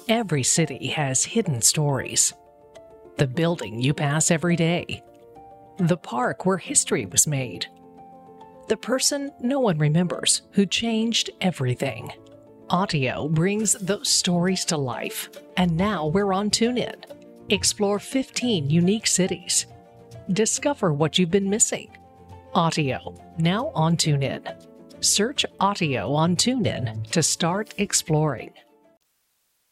Every city has hidden stories. The building you pass every day. The park where history was made. The person no one remembers who changed everything. Audio brings those stories to life, and now we're on TuneIn. Explore 15 unique cities. Discover what you've been missing. Audio, now on TuneIn. Search Audio on TuneIn to start exploring.